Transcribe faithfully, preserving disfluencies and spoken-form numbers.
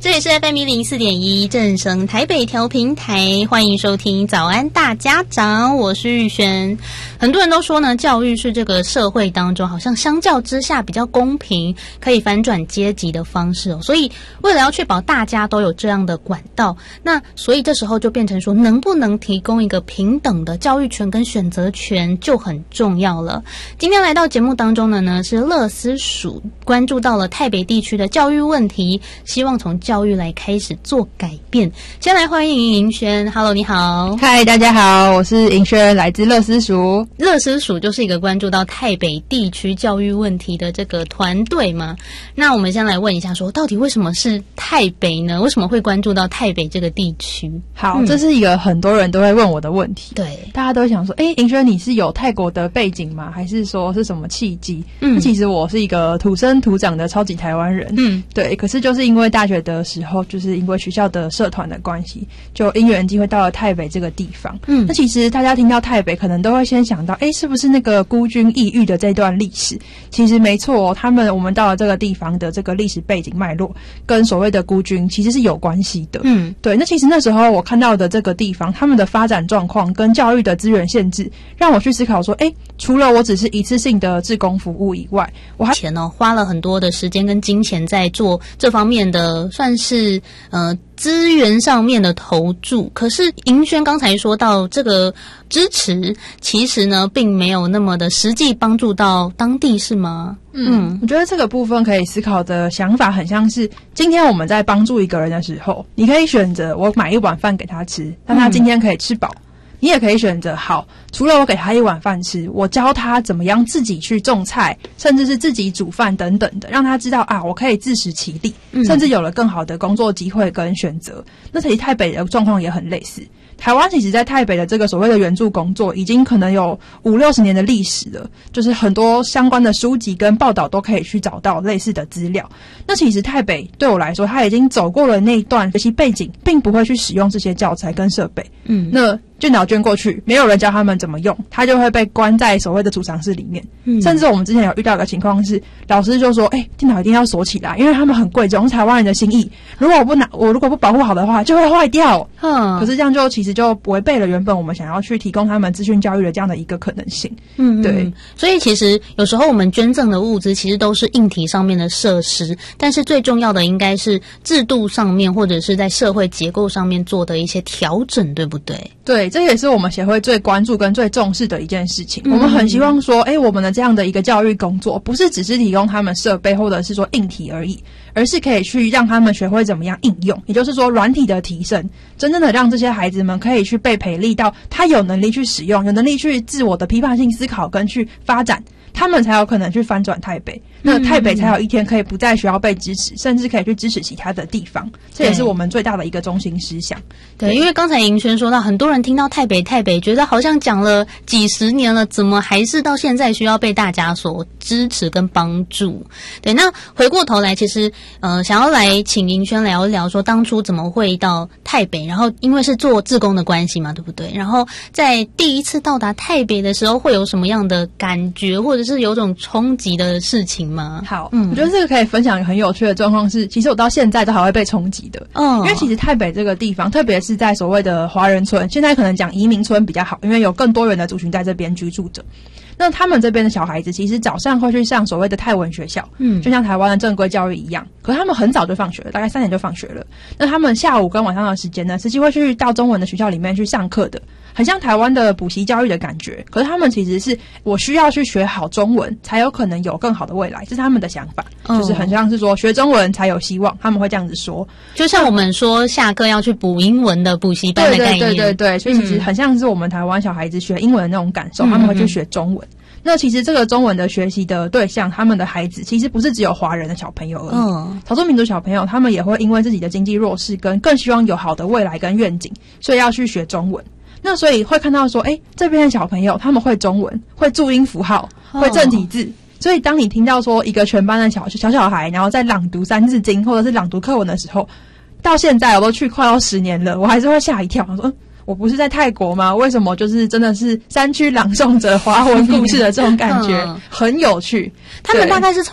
这里是 F M 一零四点一正声台北调频台，欢迎收听早安大家长，我是玉璇。很多人都说呢，教育是这个社会当中好像相较之下比较公平，可以反转阶级的方式哦。所以为了要确保大家都有这样的管道，那所以这时候就变成说，能不能提供一个平等的教育权跟选择权就很重要了。今天来到节目当中的呢，是乐思署关注到了台北地区的教育问题，希望从教育来开始做改变。先来欢迎银轩 ，Hello， 你好。 嗨，大家好，我是银轩，来自乐思署。 乐思署就是一个关注到台北地区教育问题的这个团队嘛。那我们先来问一下说，到底为什么是台北呢？为什么会关注到台北这个地区？ 好、嗯，这是一个很多人都会问我的问题。 对， 大家都想说，哎，银轩你是有泰国的背景吗？还是说是什么契机？嗯，其实我是一个土生土长的超级台湾人。嗯，对，可是就是因为大学的时候，就是因为学校的社团的关系，就因缘机会到了台北这个地方。嗯，那其实大家听到台北，可能都会先想到，哎，是不是那个孤军异域的这段历史？其实没错哦，他们我们到了这个地方的这个历史背景脉络，跟所谓的孤军其实是有关系的。嗯，对。那其实那时候我看到的这个地方，他们的发展状况跟教育的资源限制，让我去思考说，哎，除了我只是一次性的志工服务以外，我还钱哦花了很多的时间跟金钱在做这方面的，算是呃。资源上面的投注，可是银轩刚才说到这个支持，其实呢并没有那么的实际帮助到当地，是吗？ 嗯，我觉得这个部分可以思考的想法很像是，今天我们在帮助一个人的时候，你可以选择我买一碗饭给他吃，让他今天可以吃饱。嗯，你也可以选择好，除了我给他一碗饭吃，我教他怎么样自己去种菜，甚至是自己煮饭等等的，让他知道啊，我可以自食其力，嗯，甚至有了更好的工作机会跟选择。那其实台北的状况也很类似。台湾其实在台北的这个所谓的援助工作已经可能有五六十年的历史了，就是很多相关的书籍跟报道都可以去找到类似的资料。那其实台北对我来说，他已经走过了那一段学习背景，并不会去使用这些教材跟设备。嗯，那电脑捐过去，没有人教他们怎么用，他就会被关在所谓的储藏室里面。嗯，甚至我们之前有遇到一个情况是，老师就说，哎、欸，电脑一定要锁起来，因为他们很贵重，是台湾人的心意。如果我不拿，我如果不保护好的话，就会坏掉。嗯，可是这样就其实就违背了原本我们想要去提供他们资讯教育的这样的一个可能性。嗯，对。 所以其实有时候我们捐赠的物资其实都是硬体上面的设施，但是最重要的应该是制度上面或者是在社会结构上面做的一些调整，对不对？ 对，这也是我们协会最关注跟最重视的一件事情。嗯，我们很希望说，哎，我们的这样的一个教育工作，不是只是提供他们设备或者是说硬体而已，而是可以去让他们学会怎么样应用，也就是说软体的提升，真正的让这些孩子们可以去被培力到他有能力去使用，有能力去自我的批判性思考跟去发展，他们才有可能去翻转台北。那台北才有一天可以不再需要被支持，甚至可以去支持其他的地方，这也是我们最大的一个中心思想。 对，对，因为刚才银轩说到，很多人听到台北台北觉得好像讲了几十年了，怎么还是到现在需要被大家所支持跟帮助。对，那回过头来，其实呃想要来请银轩聊一聊说当初怎么会到台北，然后因为是做志工的关系嘛，对不对？然后在第一次到达台北的时候会有什么样的感觉，或者是有种冲击的事情吗？ 好，嗯，我觉得这个可以分享一个很有趣的状况是，其实我到现在都还会被冲击的。嗯，因为其实台北这个地方，特别是在所谓的华人村，现在可能讲移民村比较好，因为有更多元的族群在这边居住着。那他们这边的小孩子其实早上会去上所谓的泰文学校，嗯，就像台湾的正规教育一样，可是他们很早就放学了，大概三点就放学了。那他们下午跟晚上的时间呢，实际会去到中文的学校里面去上课的，很像台湾的补习教育的感觉。可是他们其实是我需要去学好中文，才有可能有更好的未来，这是他们的想法，嗯，就是很像是说学中文才有希望，他们会这样子说。 就像我们说下课要去补英文的补习班的概念， 对对对对对，所以其实很像是我们台湾小孩子学英文的那种感受，嗯，他们会去学中文。那其实这个中文的学习的对象，他们的孩子其实不是只有华人的小朋友而已，嗯，少数民族小朋友他们也会因为自己的经济弱势跟更希望有好的未来跟愿景，所以要去学中文。那所以会看到说，诶，这边的小朋友他们会中文，会注音符号，会正体字，哦，所以当你听到说一个全班的小小小孩，然后在朗读三字经或者是朗读课文的时候，到现在我都去快要十年了，我还是会吓一跳，我说，嗯，我不是在泰国吗？为什么就是真的是山区朗诵者华文故事的这种感觉，很有趣。 他们大概是